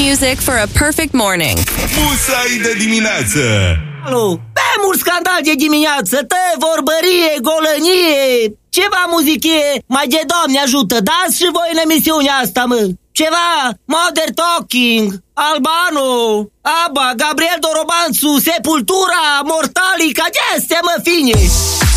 music for a perfect morning. Musai de dimineață. Alo, pe mult scandal de dimineață, vorbărie, golănie, ceva muzichie, mai de Doamne ajută, dați și voi în emisiunea asta, mă. Ceva Modern Talking, Albano, ABBA, Gabriel Dorobanțu, Sepultura, Mortalica, de astea, mă, fine.